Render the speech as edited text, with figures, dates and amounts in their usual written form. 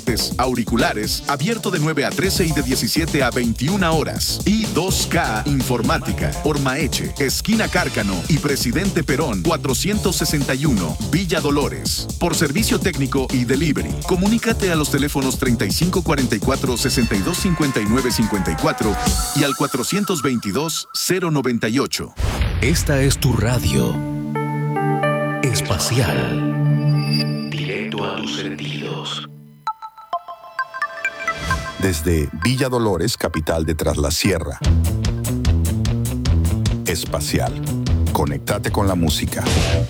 lentes, auriculares, abierto de 9 a 13 y de 17 a 21 horas. Y 2K Informática, Ormaeche, esquina Cárcano y Presidente Perón, 461, Villa Dolores. Por servicio técnico y delivery, comunícate a los teléfonos 3544-625954 y al 422-098. Esta es tu radio espacial. Directo a tus sentidos. Desde Villa Dolores, capital de Tras la Sierra. Espacial. Conéctate con la música.